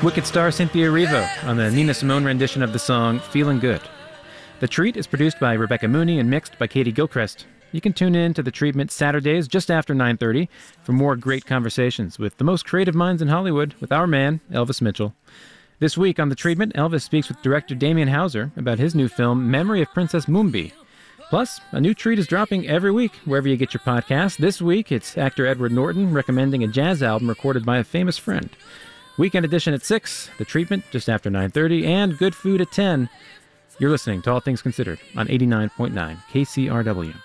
Wicked star Cynthia Erivo on the Nina Simone rendition of the song Feeling Good. The Treat is produced by Rebecca Mooney and mixed by Katie Gilchrist. You can tune in to The Treatment Saturdays just after 9:30 for more great conversations with the most creative minds in Hollywood with our man, Elvis Mitchell. This week on The Treatment, Elvis speaks with director Damien Hauser about his new film, Memory of Princess Moonbi. Plus, a new treat is dropping every week wherever you get your podcasts. This week, it's actor Edward Norton recommending a jazz album recorded by a famous friend. Weekend edition at 6, The Treatment just after 9:30, and Good Food at 10. You're listening to All Things Considered on 89.9 KCRW.